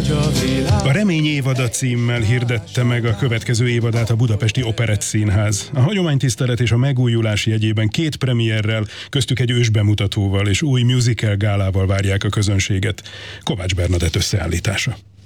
A Remény évada címmel hirdette meg a következő évadát a Budapesti Operett Színház. A hagyománytisztelet és a megújulás jegyében 2 premierrel, köztük egy ősbemutatóval és új musical gálával várják a közönséget. Kovács Bernadett összeállítása.